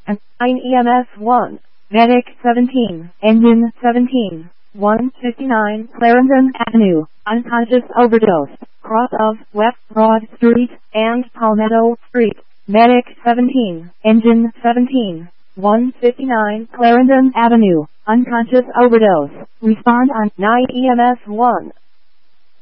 9 EMS 1, Medic 17, Engine 17, 159 Clarendon Avenue, unconscious overdose, cross of West Broad Street and Palmetto Street. Medic 17, Engine 17, 159 Clarendon Avenue, unconscious overdose. Respond on 9 EMS 1.